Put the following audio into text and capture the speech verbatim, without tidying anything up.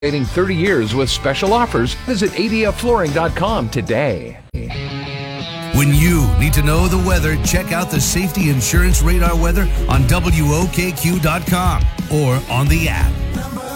thirty years with special offers. Visit A D F flooring dot com today. When you need to know the weather, check out the Safety Insurance Radar weather on W O K Q dot com or on the app.